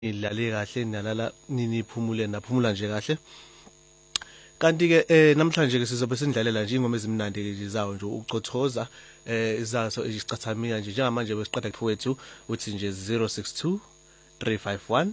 idlale kahle nalala niphumule naphumula nje kahle. Kanti ke namhlanje ke sizobe sindlalela nje ingoma ezimnandi nje zawo nje ucothoza izaso isicathamika nje njengamanje besiqeda kuphowethu uthi nje 062 351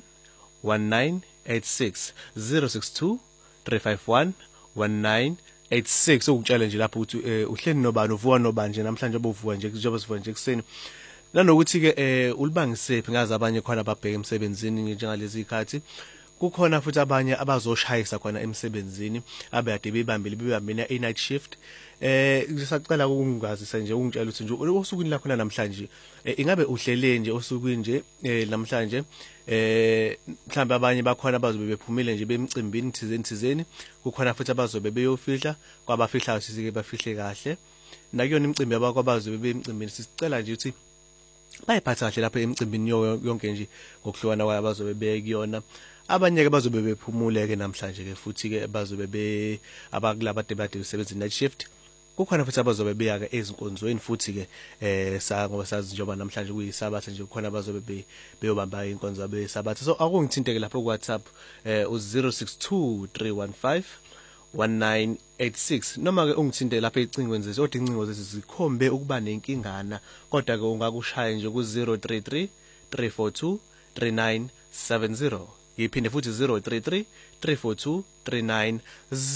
1986 062 351 1986 ukutshela nje lapho uthi uhleli nobani uvuka nobani nje namhlanje obuvuka nje njengoba sivuka nje kuseni. Nanokuthi ke ulibangisephi ngazi abanye khona ababheka emsebenzini njengalezi ikhathi kukhona futhi abanye abazoshayisa khona emsebenzini abade bebambile i-night shift. Ngisacela ukungazisa nje ungitshela ukuthi nje osukwini lakho namhlanje ingabe uhlele nje osukwini nje namhlanje mhlawumbe abanye bakhona abazobe bephumile nje bemcimbini thizeni kukhona futhi abazobe beyofihla kwabafihlayo sisike bafihle kahle nakuyona imicimbi abakwabazobe bemcimbini sisicela nje ukuthi bayiphatha kahle lapha emcimbini yonke nje ngokuhlukana kwabazobe bekuyona. Abanye ke bazobe bephumule ke namhlanje ke futhi ke bazobe abakulaba debate usebenza night shift kukhona futhi abazobe beya ke ezinkonzweni futhi ke ngoba sazi njengoba namhlanje kuyisabatha nje kukhona abazobe beyobamba inkonzo abesabatha. So akungithinte ke lapho ku WhatsApp u062 315 1986 noma ke ungithinte lapha ecingweni zesi kodwa incingo zesi zikhombe ukuba nenkingana kodwa ke ungakushaya nje ku033 342 3970 iphinde futhi 033 342 39